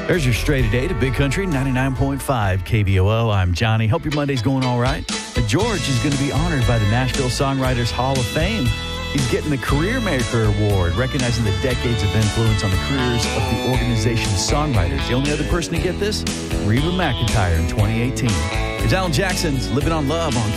There's your straight today to Big Country 99.5 KBOO. I'm Johnny. Hope your Monday's going all right. George is going to be honored by the Nashville Songwriters Hall of Fame. He's getting the Career Maker Award, recognizing the decades of influence on the careers of the organization's songwriters. The only other person to get this, Reba McEntire in 2018. It's Alan Jackson's Living on Love on